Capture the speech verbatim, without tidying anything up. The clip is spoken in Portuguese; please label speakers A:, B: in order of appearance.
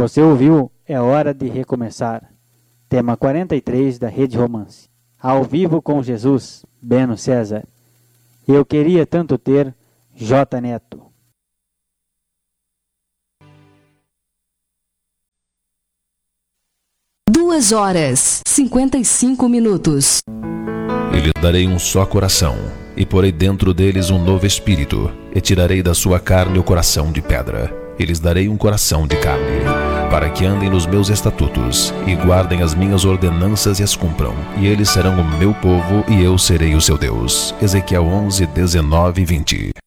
A: você ouviu É Hora de Recomeçar, tema quarenta e três da Rede Romance. Ao vivo com Jesus, Beno César. Eu queria tanto ter J. Neto.
B: Duas horas, cinquenta e cinco minutos.
C: E lhe darei um só coração, e porei dentro deles um novo espírito, e tirarei da sua carne o coração de pedra, e lhes darei um coração de carne, para que andem nos meus estatutos, e guardem as minhas ordenanças e as cumpram, e eles serão o meu povo, e eu serei o seu Deus. Ezequiel onze, dezenove e vinte.